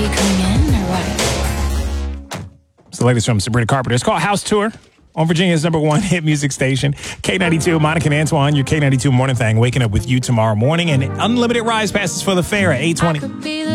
you coming in or what? It's the latest from Sabrina Carpenter. It's called House Tour on Virginia's #1 hit music station. K92, Monica and Antoine, your K92 morning thing. Waking up with you tomorrow morning. And unlimited rise passes for the fair at 8:20.